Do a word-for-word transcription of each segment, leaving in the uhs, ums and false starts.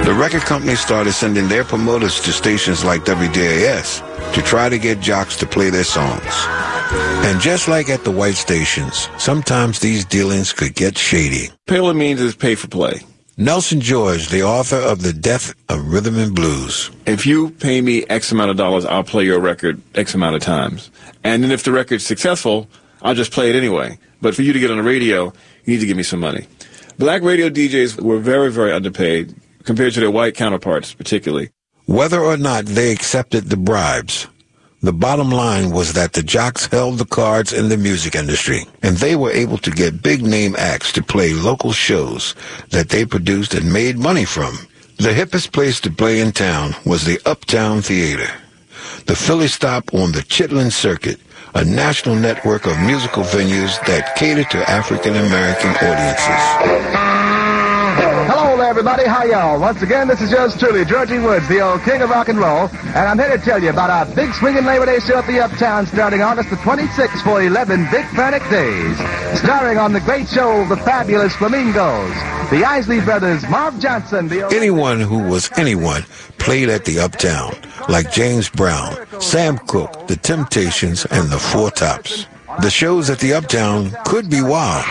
The record company started sending their promoters to stations like W D A S to try to get jocks to play their songs. And just like at the white stations, sometimes these dealings could get shady. Pay what it means is pay for play. Nelson George, the author of The Death of Rhythm and Blues. If you pay me X amount of dollars, I'll play your record X amount of times. And then if the record's successful, I'll just play it anyway. But for you to get on the radio, you need to give me some money. Black radio D Js were very, very underpaid compared to their white counterparts, particularly. Whether or not they accepted the bribes, the bottom line was that the jocks held the cards in the music industry, and they were able to get big-name acts to play local shows that they produced and made money from. The hippest place to play in town was the Uptown Theater, the Philly stop on the Chitlin Circuit, a national network of musical venues that cater to African-American audiences. Hello there, everybody. How y'all? Once again, this is yours truly, Georgie Woods, the old king of rock and roll, and I'm here to tell you about our big swinging Labor Day show at the Uptown starting August the twenty-sixth for eleven big frantic days. Starring on the great show, the fabulous Flamingos, the Isley Brothers, Marv Johnson, the old... Anyone who was anyone played at the Uptown, like James Brown, Sam Cooke, The Temptations, and the Four Tops. The shows at the Uptown could be wild.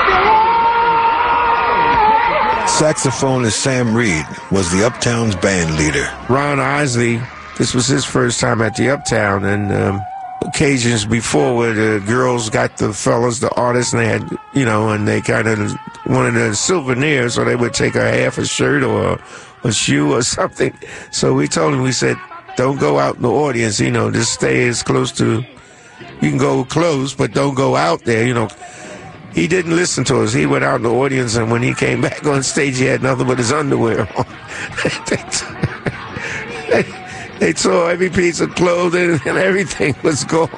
Saxophonist Sam Reed was the Uptown's band leader. Ron Isley, this was his first time at the Uptown, and um, occasions before where the girls got the fellas, the artists, and they had, you know, and they kind of wanted a souvenir, so they would take a half a shirt or a, a shoe or something. So we told him, we said, don't go out in the audience, you know, just stay as close to, you can go close, but don't go out there, you know. He didn't listen to us. He went out in the audience, and when he came back on stage, he had nothing but his underwear on. they, they tore every piece of clothing, and everything was gone.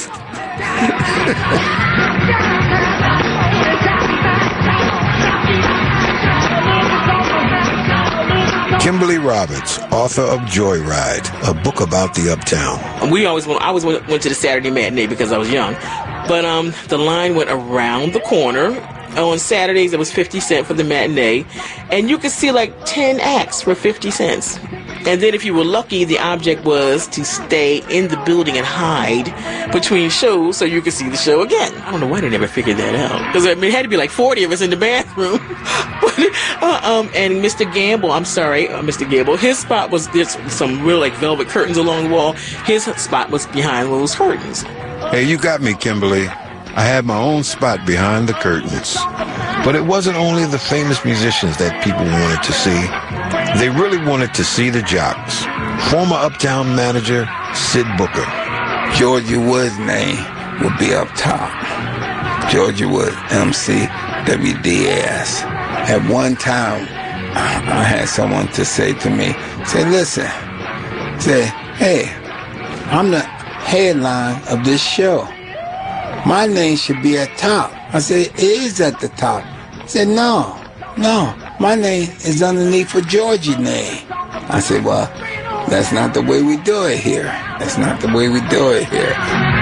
Kimberly Roberts, author of Joyride, a book about the Uptown. We always went, I always went, went to the Saturday matinee because I was young. But um, the line went around the corner. On Saturdays, it was fifty cents for the matinee. And you could see like ten acts for fifty cents. And then if you were lucky, the object was to stay in the building and hide between shows so you could see the show again. I don't know why they never figured that out. Because I mean, it had to be like forty of us in the bathroom. but, uh, um, and Mister Gamble, I'm sorry, uh, Mister Gamble, his spot was, there's some real like velvet curtains along the wall. His spot was behind those curtains. Hey, you got me, Kimberly. I had my own spot behind the curtains. But it wasn't only the famous musicians that people wanted to see. They really wanted to see the jocks. Former Uptown manager Sid Booker. Georgie Woods' name would be up top. Georgie Woods, M C, W D A S. At one time, I had someone to say to me, say, listen, say, hey, I'm the headline of this show. My name should be at top. I said, it is at the top. He said, no, no, my name is underneath for Georgie's name. I said, well, that's not the way we do it here. That's not the way we do it here.